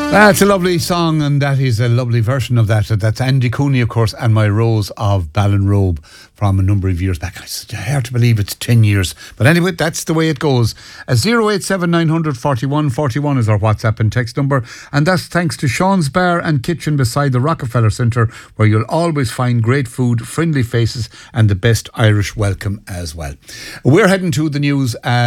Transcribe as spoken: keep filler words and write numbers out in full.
That's a lovely song, and that is a lovely version of that. That's Andy Cooney, of course, and My Rose of Ballinrobe from a number of years back. It's hard to believe it's ten years. But anyway, that's the way it goes. Uh, zero eight seven nine hundred forty-one forty-one is our WhatsApp and text number. And that's thanks to Sean's Bar and Kitchen beside the Rockefeller Centre, where you'll always find great food, friendly faces, and the best Irish welcome as well. We're heading to the news. Uh,